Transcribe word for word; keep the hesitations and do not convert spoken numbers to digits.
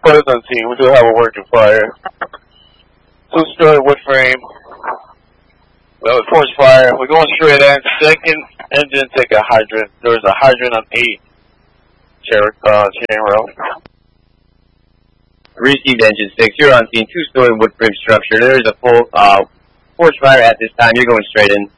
Put on scene. We do have a working fire. Two-story wood frame. Well, force fire. We're going straight in. Second engine, take a hydrant. There was a hydrant on eight. Chair, uh, chain row. Received engine six. You're on scene. Two-story wood frame structure. There is a full uh, force fire at this time. You're going straight in.